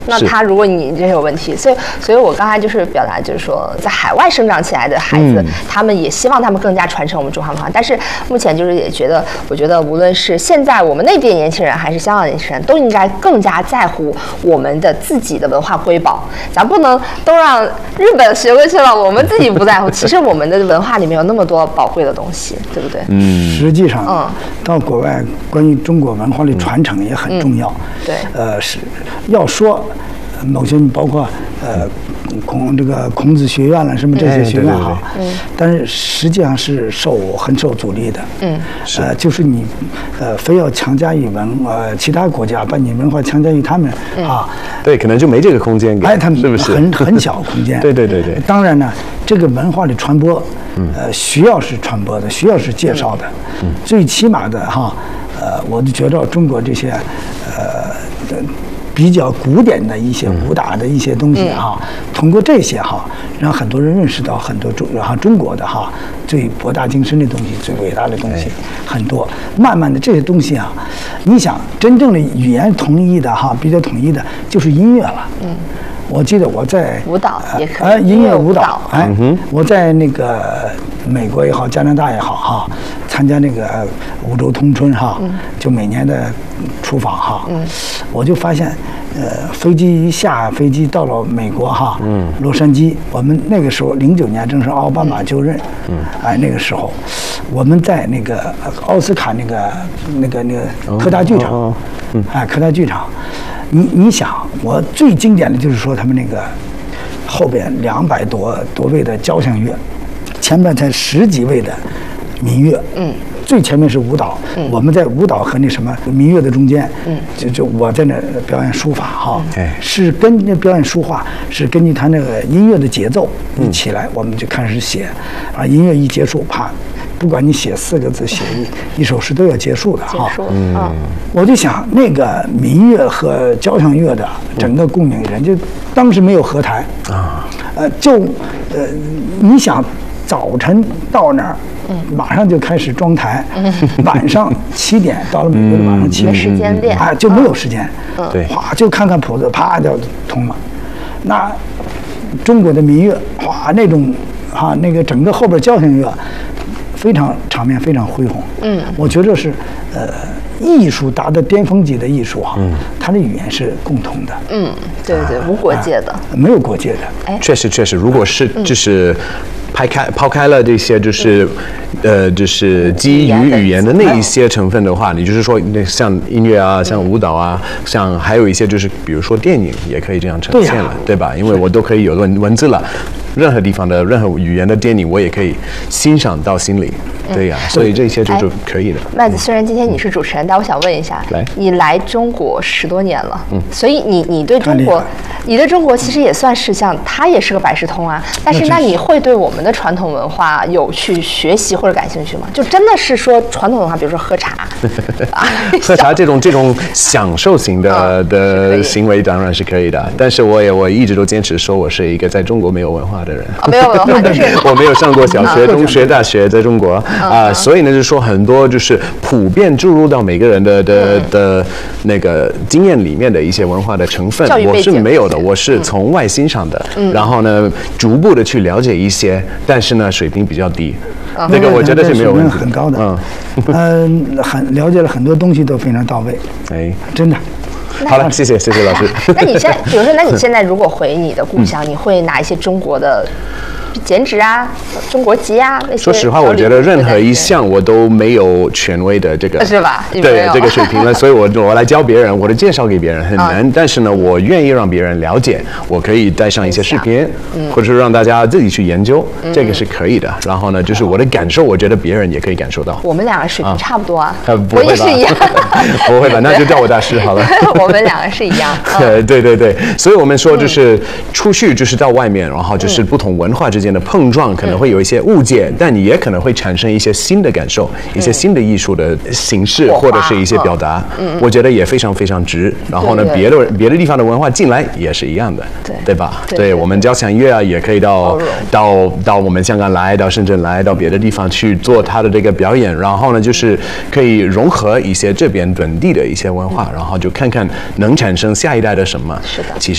那他如果你这有问题，所以我刚才就是表达，就是说，在海外生长起来的孩子，他们也希望他们更加传承我们中华文化。但是目前就是也觉得，我觉得无论是现在我们内地的年轻人，还是香港的年轻人，都应该更加在乎我们的自己的文化瑰宝。咱不能都让日本学过去了，我们自己不在乎。其实我们的文化里面有那么多宝贵的东西，对不对？ 实际上，到国外关于中国文化的传承也很重要。 对， 是要说。某些包括孔子学院了什么这些学院哈，但是实际上是很受阻力的。就是你非要强加于其他国家把你文化强加于他们啊， 对，可能就没这个空间给， 他们是不是很小空间？ 对。 当然呢，这个文化的传播，需要是传播的，需要是介绍的，最起码的哈，我就觉得中国这些比较古典的一些武打的一些东西哈，通过这些哈，让很多人认识到很多中国的哈最博大精深的东西、最伟大的东西很多。慢慢的这些东西啊，你想真正的语言统一的哈，比较统一的就是音乐了。我记得我在舞蹈也可以， 音乐舞蹈，我在那个美国也好，加拿大也好哈，参加那个五洲通春哈，就每年的出访哈，我就发现，下飞机到了美国哈，洛杉矶，我们那个时候09年正是奥巴马就任，那个时候，我们在那个奥斯卡那个科大剧场，科大剧场。你想，我最经典的就是说他们那个后边200多位的交响乐，前面才10几位的民乐，最前面是舞蹈，我们在舞蹈和那什么民乐的中间，就我在那表演书法哈，是跟那表演书画是根据他那个音乐的节奏一起来，我们就开始写，音乐一结束，啪。不管你写4个字，写一首诗都要结束的哈。我就想那个民乐和交响乐的整个共鸣，人家当时没有合台啊，你想早晨到那儿，马上就开始装台，晚上7点到了美国的晚上7点， 时间练就没有时间， 对， 哗就看看谱子，啪就通了。那中国的民乐，哗那种那个整个后边交响乐。非常场面非常恢宏，我觉得是艺术达到巅峰级的艺术哈，它的语言是共通的， 对，无国界的， 没有国界的， 确实，如果是就是抛开了这些就是基于语言的那一些成分的话，你就是说像音乐啊，像舞蹈啊，像还有一些就是比如说电影也可以这样呈现了，对吧？因为我都可以有文字了。任何地方的任何语言的电影，我也可以欣赏到心里，对呀，所以这些就是可以的。 麦子，虽然今天你是主持人，但我想问一下，你来中国10多年了，所以你对中国其实也算是像它也是个百事通啊。但是那你会对我们的传统文化有去学习或者感兴趣吗？就真的是说传统文化，比如说喝茶， 喝茶这种享受型的行为当然是可以的，但是我一直都坚持说我是一个在中国没有文化的人， 没有文化就是我没有上过小学、中学、大学，在中国所以呢，就是说很多就是普遍注入到每个人的那个经验里面的一些文化的成分，我是没有的，我是从外欣赏的，然后呢，逐步的去了解一些，但是呢，水平比较低，这个我觉得是没有问题的， 很高的，很了解了很多东西都非常到位，真的。 好了，谢谢老师。 那你现在，比如说，那你现在如果回你的故乡，你会拿一些中国的剪纸啊、中国籍啊那些？ 说实话，我觉得任何一项我都没有权威的这个， 是吧？ 对这个水平了，所以我来教别人，我的介绍给别人很难，但是呢，我愿意让别人了解，我可以带上一些视频，或者是让大家自己去研究，这个是可以的。然后呢，就是我的感受，我觉得别人也可以感受到。 我们两个水平差不多啊， 我也是一样， 不会吧？那就叫我大师好了。 我们两个是一样。 对，所以我们说就是出去就是到外面，然后就是不同文化之间的碰撞，可能会有一些误解，但你也可能会产生一些新的感受，一些新的艺术的形式或者是一些表达，我觉得也非常非常值。然后呢，别的地方的文化进来也是一样的，对吧？对，我们交响乐啊，也可以到我们香港来，到深圳来，到别的地方去做他的这个表演，然后呢，就是可以融合一些这边本地的一些文化，然后就看看能产生下一代的什么。 是的， 其实。